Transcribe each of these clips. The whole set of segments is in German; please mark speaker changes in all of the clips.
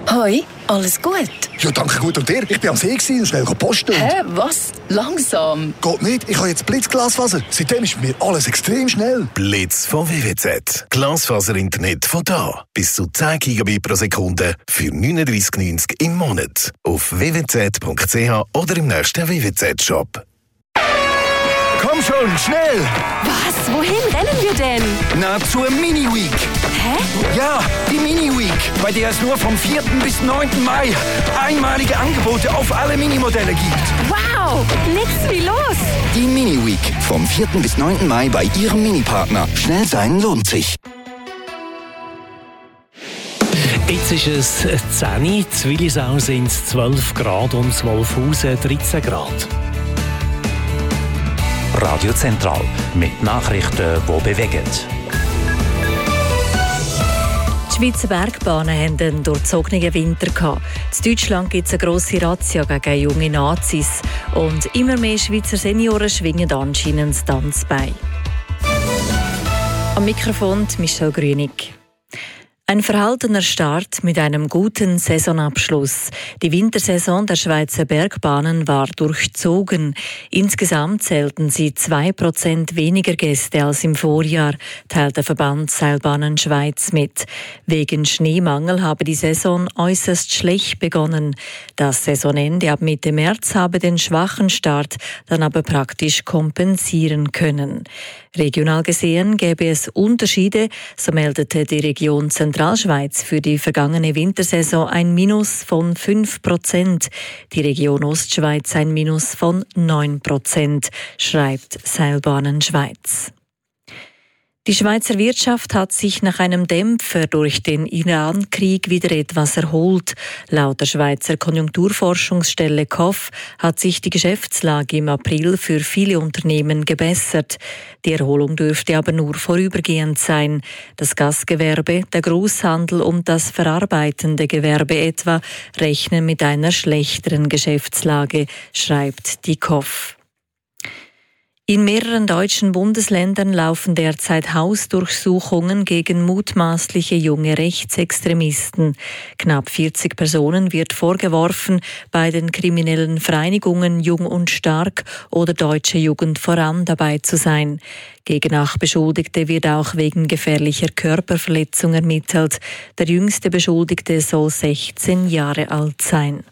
Speaker 1: Hoi, alles gut?
Speaker 2: Ja, danke, gut. Und dir? Ich war am See und schnell posten.
Speaker 1: Hä, was? Langsam?
Speaker 2: Geht nicht, ich habe jetzt Blitzglasfaser. Seitdem ist bei mir alles extrem schnell.
Speaker 3: Blitz von WWZ. Glasfaser-Internet von da. Bis zu 10 Gigabit pro Sekunde für 39,90 im Monat. Auf www.zwz.ch oder im nächsten WWZ-Shop.
Speaker 2: Komm schon, schnell!
Speaker 4: Was? Wohin rennen wir denn?
Speaker 2: Na, zur Mini-Week.
Speaker 4: Hä?
Speaker 2: Ja, die Mini-Week, bei der es nur vom 4. bis 9. Mai einmalige Angebote auf alle Minimodelle gibt.
Speaker 4: Wow! Nix wie los!
Speaker 2: Die Mini-Week, vom 4. bis 9. Mai bei Ihrem Mini-Partner. Schnell sein lohnt sich.
Speaker 5: Jetzt ist es 10 Uhr, Zwillisau sind es 12 Grad und Wolfhausen 13 Grad.
Speaker 6: Radio Zentral mit Nachrichten, die bewegen.
Speaker 7: Die Schweizer Bergbahnen haben einen durchzogenen Winter gehabt. In Deutschland gibt es eine grosse Razzia gegen junge Nazis. Und immer mehr Schweizer Senioren schwingen anscheinend das Tanzbein. Am Mikrofon Michelle Grünig. Ein verhaltener Start mit einem guten Saisonabschluss. Die Wintersaison der Schweizer Bergbahnen war durchzogen. Insgesamt zählten sie 2% weniger Gäste als im Vorjahr, teilt der Verband Seilbahnen Schweiz mit. Wegen Schneemangel habe die Saison äußerst schlecht begonnen. Das Saisonende ab Mitte März habe den schwachen Start dann aber praktisch kompensieren können. Regional gesehen gäbe es Unterschiede, so meldete die Region Zentralschweiz für die vergangene Wintersaison ein Minus von 5%, die Region Ostschweiz ein Minus von 9%, schreibt Seilbahnen Schweiz. Die Schweizer Wirtschaft hat sich nach einem Dämpfer durch den Iran-Krieg wieder etwas erholt. Laut der Schweizer Konjunkturforschungsstelle KOF hat sich die Geschäftslage im April für viele Unternehmen gebessert. Die Erholung dürfte aber nur vorübergehend sein. Das Gastgewerbe, der Großhandel und das verarbeitende Gewerbe etwa rechnen mit einer schlechteren Geschäftslage, schreibt die KOF. In mehreren deutschen Bundesländern laufen derzeit Hausdurchsuchungen gegen mutmaßliche junge Rechtsextremisten. Knapp 40 Personen wird vorgeworfen, bei den kriminellen Vereinigungen Jung und Stark oder Deutsche Jugend voran dabei zu sein. Gegen 8 Beschuldigte wird auch wegen gefährlicher Körperverletzung ermittelt. Der jüngste Beschuldigte soll 16 Jahre alt sein.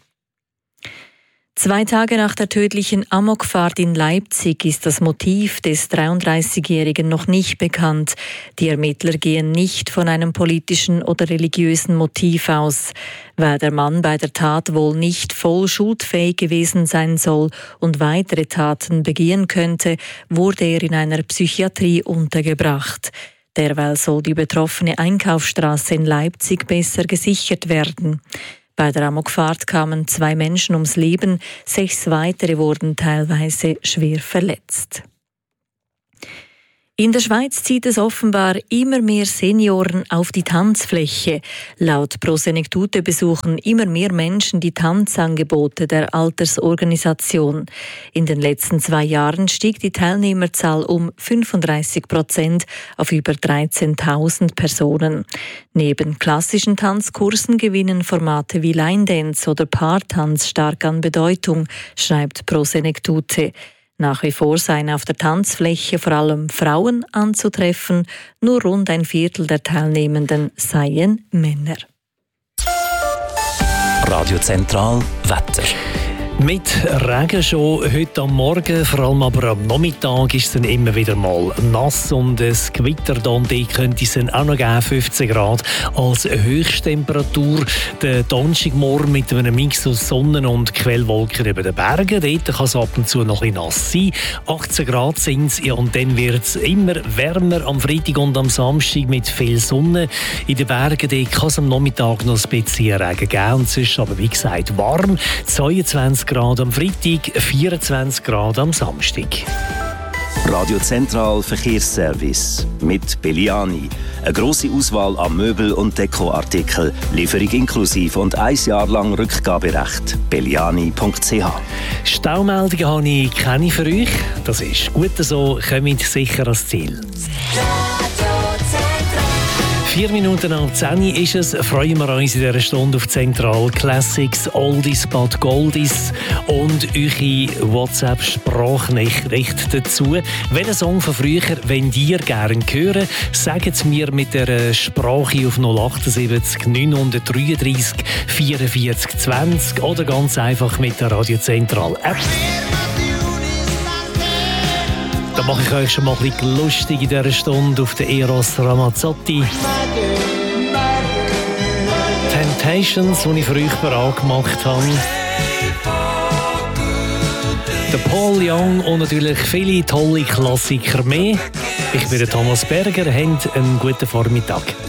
Speaker 7: 2 Tage nach der tödlichen Amokfahrt in Leipzig ist das Motiv des 33-Jährigen noch nicht bekannt. Die Ermittler gehen nicht von einem politischen oder religiösen Motiv aus. Weil der Mann bei der Tat wohl nicht voll schuldfähig gewesen sein soll und weitere Taten begehen könnte, wurde er in einer Psychiatrie untergebracht. Derweil soll die betroffene Einkaufsstraße in Leipzig besser gesichert werden. Bei der Amokfahrt kamen 2 Menschen ums Leben, 6 weitere wurden teilweise schwer verletzt. In der Schweiz zieht es offenbar immer mehr Senioren auf die Tanzfläche. Laut Pro Senektute besuchen immer mehr Menschen die Tanzangebote der Altersorganisation. In den letzten 2 Jahren stieg die Teilnehmerzahl um 35% auf über 13.000 Personen. Neben klassischen Tanzkursen gewinnen Formate wie Line Dance oder Paartanz stark an Bedeutung, schreibt Pro Senektute. Nach wie vor seien auf der Tanzfläche vor allem Frauen anzutreffen, nur rund ein Viertel der Teilnehmenden seien Männer.
Speaker 6: Radio Zentral Wetter.
Speaker 5: Mit Regen schon heute am Morgen, vor allem aber am Nachmittag ist es dann immer wieder mal nass und es Gewitter dann, die könnte es dann auch noch geben, 15 Grad als Höchsttemperatur. Der Donnerstagmorgen mit einem Mix aus Sonne- und Quellwolken über den Bergen, dort kann es ab und zu noch ein bisschen nass sein. 18 Grad sind es, ja, und dann wird es immer wärmer am Freitag und am Samstag mit viel Sonne. In den Bergen dort kann es am Nachmittag noch ein bisschen Regen geben und es ist aber wie gesagt warm, 22 Grad am Freitag, 24 Grad am Samstag.
Speaker 6: Radio Zentral Verkehrsservice mit Belliani. Eine grosse Auswahl an Möbel- und Dekoartikeln, Lieferung inklusive und 1 Jahr lang Rückgaberecht. Belliani.ch.
Speaker 5: Staumeldungen habe ich keine für euch. Das ist gut so, kommt sicher ans Ziel. 4 Minuten nach 10 ist es. Freuen wir uns in dieser Stunde auf Zentral Classics, Oldies but Goldies und eure WhatsApp-Sprachnachricht dazu. Welchen Song von früher wollt ihr gerne hören? Sagt es mir mit der Sprache auf 078 933 44 20 oder ganz einfach mit der Radio Zentral App. Da mache ich euch schon mal ein bisschen lustig in dieser Stunde auf den Eros Ramazzotti. Temptations, die ich für euch bereit gemacht habe. Der Paul Young und natürlich viele tolle Klassiker mehr. Ich bin der Thomas Berger, habt einen guten Vormittag.